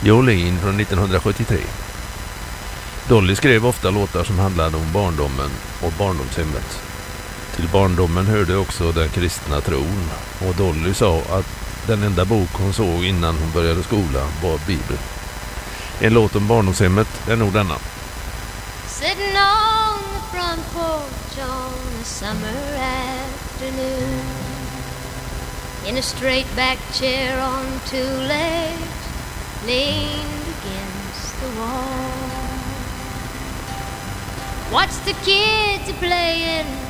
Jolene från 1973. Dolly skrev ofta låtar som handlade om barndomen och barndomshemmet. Till barndomen hörde också den kristna tron, och Dolly sa att den enda bok hon såg innan hon började skolan var Bibeln. En låt om barndomshemmet är nog denna. Sitting on the front porch on a summer afternoon, in a straight back chair on two legs, leaned against the wall. Watch the kids playing